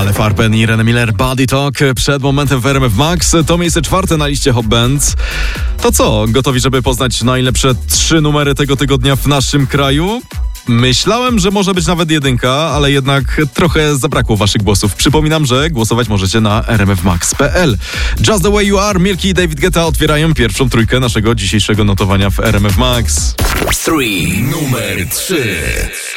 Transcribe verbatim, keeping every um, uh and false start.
Ale Farben i Irene Miller, Body Talk przed momentem w R M F Max. To miejsce czwarte na liście Hot Bands. To co, gotowi, żeby poznać najlepsze trzy numery tego tygodnia w naszym kraju? Myślałem, że może być nawet jedynka, ale jednak trochę zabrakło waszych głosów. Przypominam, że głosować możecie na r m f max kropka p l. Just the way you are, Milki i David Guetta otwierają pierwszą trójkę naszego dzisiejszego notowania w R M F Max. trzy. Numer trzy.